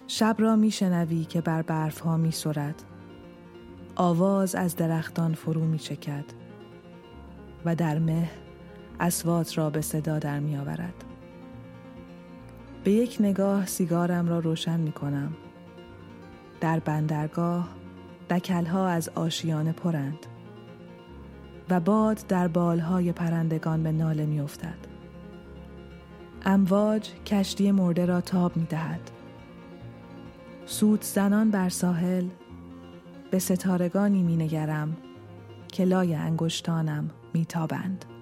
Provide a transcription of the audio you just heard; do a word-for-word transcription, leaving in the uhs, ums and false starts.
شب را می شنوی که بر برف ها می سرد. آواز از درختان فرو می چکد و در مه اصوات را به صدا در می آورد. به یک نگاه سیگارم را روشن می کنم. در بندرگاه دکل‌ها از آشیانه پرند و باد در بالهای پرندگان به ناله می افتد. امواج کشتی مرده را تاب می دهد. سوت زنان بر ساحل به ستارگانی می نگرم که لای انگشتانم می تابند.